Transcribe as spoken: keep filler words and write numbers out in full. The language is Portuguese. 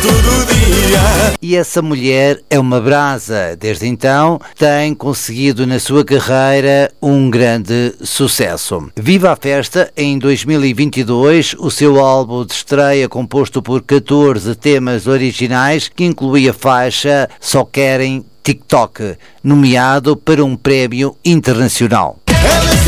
todo dia. E essa mulher é uma brasa. Desde então tem conseguido na sua carreira um grande sucesso. Viva a Festa em dois mil e vinte e dois, o seu álbum de estreia composto por catorze temas originais que inclui a faixa Só Querem TikTok, nomeado para um prémio internacional.